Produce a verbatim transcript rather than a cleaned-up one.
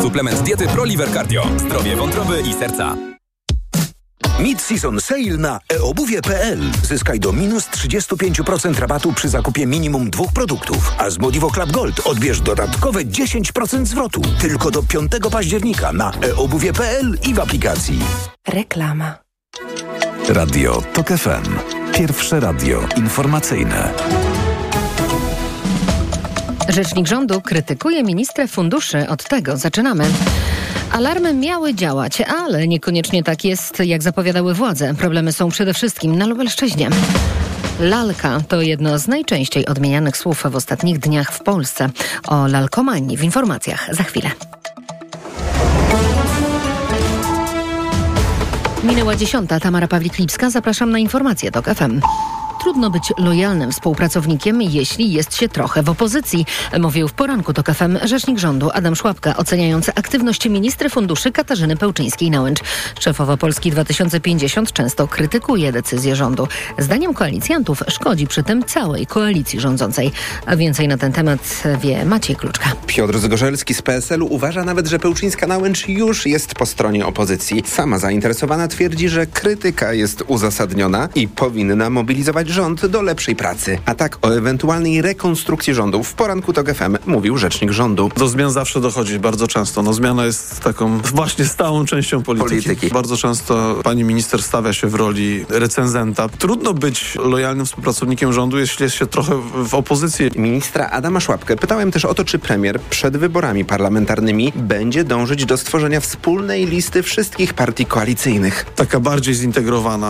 Suplement diety ProLiver Cardio. Zdrowie wątroby i serca. Mid-season sale na e obuwie kropka p l. Zyskaj do minus trzydzieści pięć procent rabatu przy zakupie minimum dwóch produktów. A z Modivo Club Gold odbierz dodatkowe dziesięć procent zwrotu. Tylko do piątego października na e obuwie kropka p l i w aplikacji. Reklama. Radio TOK F M. Pierwsze radio informacyjne. Rzecznik rządu krytykuje ministra funduszy. Od tego zaczynamy. Alarmy miały działać, ale niekoniecznie tak jest, jak zapowiadały władze. Problemy są przede wszystkim na Lubelszczyźnie. Lalka to jedno z najczęściej odmienianych słów w ostatnich dniach w Polsce. O lalkomanii w informacjach za chwilę. Minęła dziesiąta. Tamara Pawlik-Lipska. Zapraszam na informacje TOK F M. Trudno być lojalnym współpracownikiem, jeśli jest się trochę w opozycji, mówił w poranku TOK F M rzecznik rządu Adam Szłapka, oceniając aktywność ministry funduszy Katarzyny Pełczyńskiej-Nałęcz. Szefowa Polski dwa tysiące pięćdziesiąt często krytykuje decyzje rządu. Zdaniem koalicjantów szkodzi przy tym całej koalicji rządzącej. A więcej na ten temat wie Maciej Kluczka. Piotr Zgorzelski z P S L u uważa nawet, że Pełczyńska-Nałęcz już jest po stronie opozycji. Sama zainteresowana twierdzi, że krytyka jest uzasadniona i powinna mobilizować rząd do lepszej pracy. A tak o ewentualnej rekonstrukcji rządu w poranku TOK F M mówił rzecznik rządu. Do zmian zawsze dochodzi, bardzo często. No, zmiana jest taką właśnie stałą częścią polityki. polityki. Bardzo często pani minister stawia się w roli recenzenta. Trudno być lojalnym współpracownikiem rządu, jeśli jest się trochę w, w opozycji. Ministra Adama Szłapkę pytałem też o to, czy premier przed wyborami parlamentarnymi będzie dążyć do stworzenia wspólnej listy wszystkich partii koalicyjnych. Taka bardziej zintegrowana